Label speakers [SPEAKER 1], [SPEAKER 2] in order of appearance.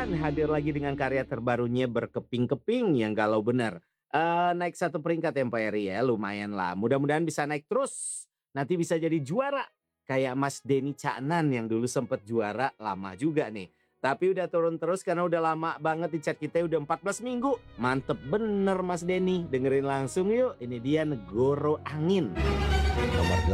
[SPEAKER 1] Caknan hadir lagi dengan karya terbarunya Berkeping-keping yang galau bener. Naik satu peringkat ya Pak Eri ya, lumayan lah. Mudah-mudahan bisa naik terus. Nanti bisa jadi juara. Kayak Mas Denny Caknan yang dulu sempet juara lama juga nih. Tapi udah turun terus karena udah lama banget di chat kita udah 14 minggu. Mantep bener Mas Denny. Dengerin langsung yuk. Ini dia Negoro Angin. Nomor